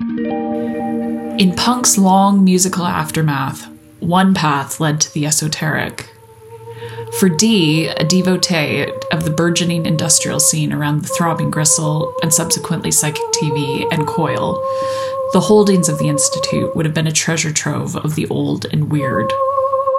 In punk's long musical aftermath, one path led to the esoteric. For Dee, a devotee of the burgeoning industrial scene around the Throbbing Gristle and subsequently Psychic TV and Coil, the holdings of the Institute would have been a treasure trove of the old and weird.